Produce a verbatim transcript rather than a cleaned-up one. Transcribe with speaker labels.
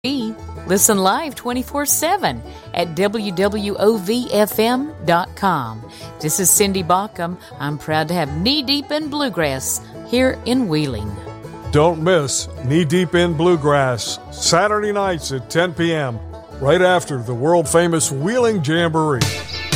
Speaker 1: Listen live twenty-four seven at W W O V F M dot com. This is Cindy Baucom. I'm proud to have Knee Deep in Bluegrass here in Wheeling.
Speaker 2: Don't miss Knee Deep in Bluegrass, Saturday nights at ten p.m., right after the world-famous Wheeling Jamboree.